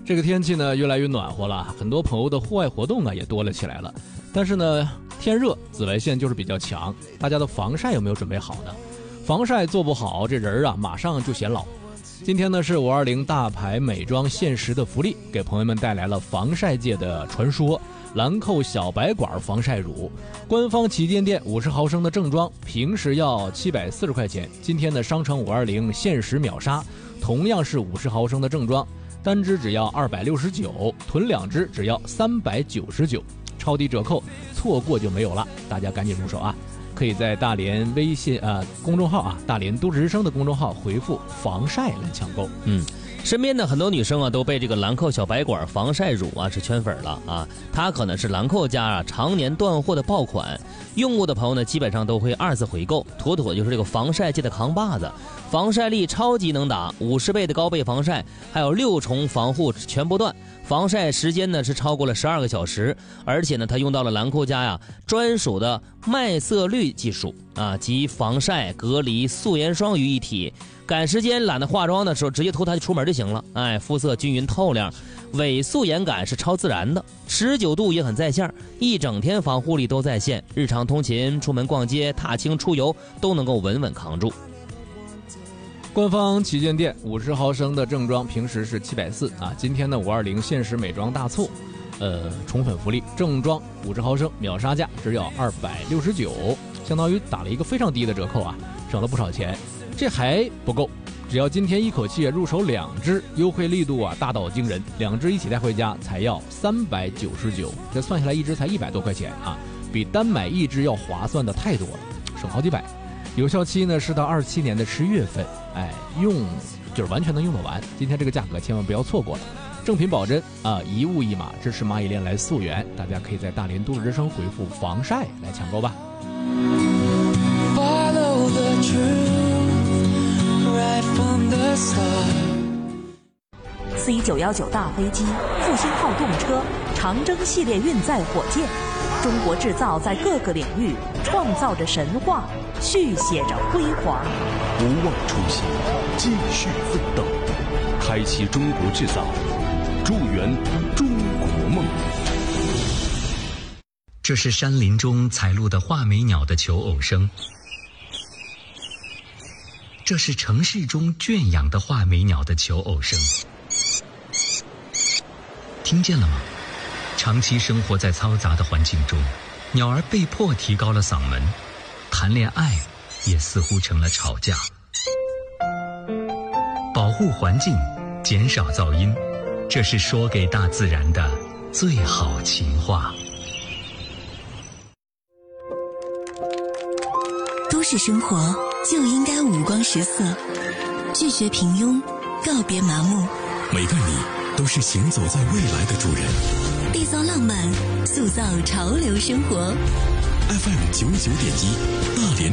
这个天气呢越来越暖和了，很多朋友的户外活动啊也多了起来了。但是呢，天热，紫外线就是比较强，大家的防晒有没有准备好呢？防晒做不好，这人啊马上就显老。今天呢是520大牌美妆限时的福利，给朋友们带来了防晒界的传说兰蔻小白管防晒乳，官方旗舰店50毫升的正装，平时要740块钱，今天的商城520限时秒杀，同样是50毫升的正装，单支只要269，囤2支只要399，超低折扣，错过就没有了，大家赶紧入手啊！可以在大连微信公众号啊，大连都市之声的公众号回复防晒来抢购。 身边的很多女生啊都被这个兰蔻小白管防晒乳啊是圈粉了啊，它可能是兰蔻家啊常年断货的爆款，用过的朋友呢基本上都会2次回购，妥妥就是这个防晒界的扛把子，防晒力超级能打，50倍的高倍防晒，还有6重防护全波段，防晒时间呢是超过了12个小时，而且呢它用到了兰蔻家专属的麦色滤技术啊，集防晒、隔离、素颜霜于一体。赶时间懒得化妆的时候，直接涂它就出门就行了。肤色均匀透亮，伪素颜感是超自然的，持久度也很在线，一整天防护力都在线，日常通勤、出门逛街、踏青、出游都能够稳稳扛住。 官方旗舰店50毫升的正装平时是740啊，今天的520限时美妆大促，宠粉福利，正装50毫升秒杀价只要269，相当于打了一个非常低的折扣啊，省了不少钱。这还不够，只要今天一口气入手2支，优惠力度大到惊人，2支一起带回家才要399，这算下来一支才100多块钱啊，比单买一支要划算的太多了，省好几百。有效期呢是到27年的10月份，用就是完全能用得完。今天这个价格千万不要错过了，正品保真啊，一物一码，支持蚂蚁恋来溯源，大家可以在大连都市之声回复防晒来抢购吧。 Follow the truth right from the start. C919大飞机、复兴号动车、长征系列运载火箭，中国制造在各个领域创造着神话，续写着辉煌。 不忘初心，继续奋斗，开启中国制造，助圆中国梦。 这是山林中采录的画眉鸟的求偶声，这是城市中圈养的画眉鸟的求偶声。听见了吗？长期生活在嘈杂的环境中，鸟儿被迫提高了嗓门，谈恋爱也似乎成了吵架。保护环境，减少噪音，这是说给大自然的最好情话。 都市生活就应该五光十色，拒绝平庸，告别麻木。 每个你都是行走在未来的主人， 缔造浪漫，塑造潮流生活。 FM 99.1，大连